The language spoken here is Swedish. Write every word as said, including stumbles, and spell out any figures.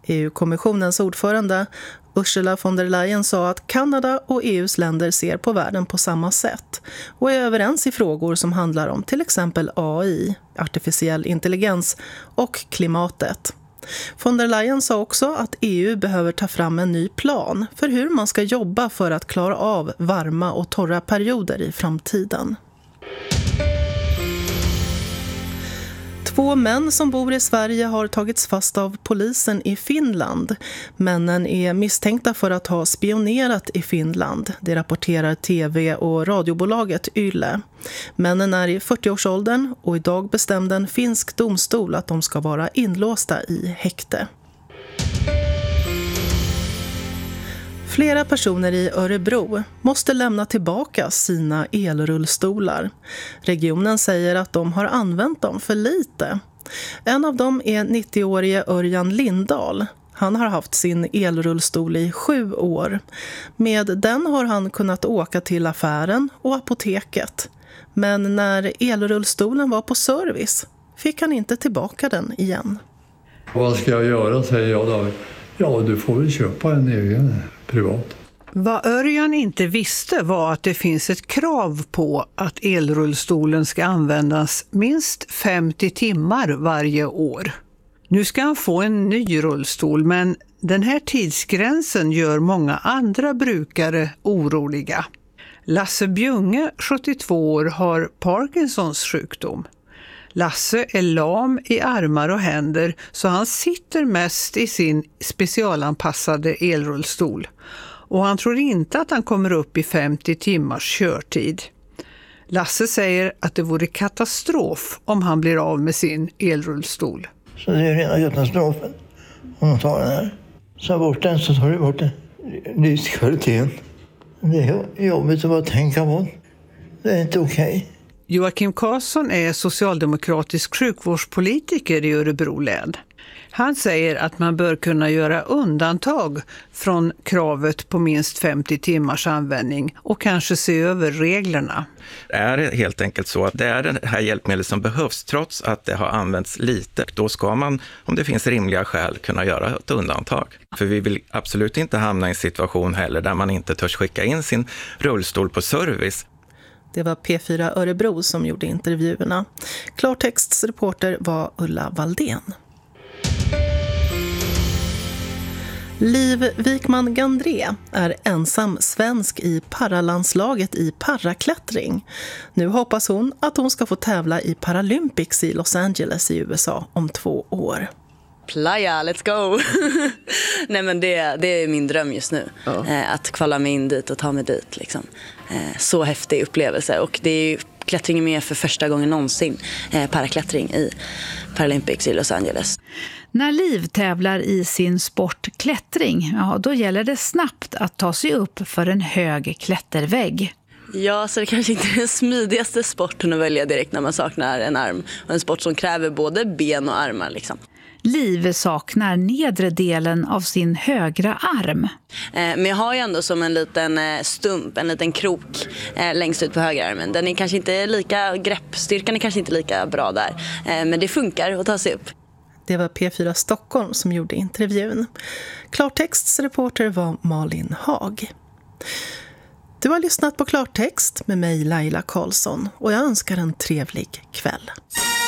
E U-kommissionens ordförande Ursula von der Leyen sa att Kanada och E U:s länder ser på världen på samma sätt och är överens i frågor som handlar om till exempel A I, artificiell intelligens och klimatet. Von der Leyen sa också att E U behöver ta fram en ny plan för hur man ska jobba för att klara av varma och torra perioder i framtiden. Två män som bor i Sverige har tagits fast av polisen i Finland. Männen är misstänkta för att ha spionerat i Finland. Det rapporterar tv- och radiobolaget Yle. Männen är i fyrtioårsåldern och idag bestämde en finsk domstol att de ska vara inlåsta i häkte. Flera personer i Örebro måste lämna tillbaka sina elrullstolar. Regionen säger att de har använt dem för lite. En av dem är nittioårige Örjan Lindahl. Han har haft sin elrullstol i sju år. Med den har han kunnat åka till affären och apoteket. Men när elrullstolen var på service fick han inte tillbaka den igen. Vad ska jag göra, säger jag då. Ja, du får väl köpa en egen privat. Vad Örjan inte visste var att det finns ett krav på att elrullstolen ska användas minst femtio timmar varje år. Nu ska han få en ny rullstol, men den här tidsgränsen gör många andra brukare oroliga. Lasse Bjunge, sjuttiotvå år, har Parkinsons sjukdom. Lasse är lam i armar och händer så han sitter mest i sin specialanpassade elrullstol. Och han tror inte att han kommer upp i femtio timmars körtid. Lasse säger att det vore katastrof om han blir av med sin elrullstol. Så det är rena katastrofen om de tar den här. Så bort den så tar du bort den. Livskvaliteten. Det är jobbigt att bara tänka på. Det är inte okej. Okay. Joakim Karlsson är socialdemokratisk sjukvårdspolitiker i Örebro län. Han säger att man bör kunna göra undantag från kravet på minst femtio timmars användning och kanske se över reglerna. Det är helt enkelt så att det är det här hjälpmedlet som behövs trots att det har använts lite. Då ska man, om det finns rimliga skäl, kunna göra ett undantag. För vi vill absolut inte hamna i en situation heller där man inte törs skicka in sin rullstol på service. Det var P fyra Örebro som gjorde intervjuerna. Klartexts reporter var Ulla Valdén. Liv Wikman-Gandré är ensam svensk i paralandslaget i paraklättring. Nu hoppas hon att hon ska få tävla i Paralympics i Los Angeles i U S A om två år. Playa, let's go! Nej men det, det är min dröm just nu. Ja. Eh, att kvala mig in dit och ta mig dit. Liksom. Eh, så häftig upplevelse. Och det är ju klättring med för första gången någonsin. Eh, paraklättring i Paralympics i Los Angeles. När Liv tävlar i sin sport klättring, ja, då gäller det snabbt att ta sig upp för en hög klättervägg. Ja, så det kanske inte är den smidigaste sporten att välja direkt när man saknar en arm. Och en sport som kräver både ben och armar liksom. Liv saknar nedre delen av sin högra arm. Eh, men jag har ju ändå som en liten eh, stump, en liten krok eh, längst ut på högerarmen. Den är kanske inte lika, greppstyrkan är kanske inte lika bra där. Eh, men det funkar att ta sig upp. Det var P fyra Stockholm som gjorde intervjun. Klartexts reporter var Malin Hag. Du har lyssnat på Klartext med mig Laila Karlsson och jag önskar en trevlig kväll.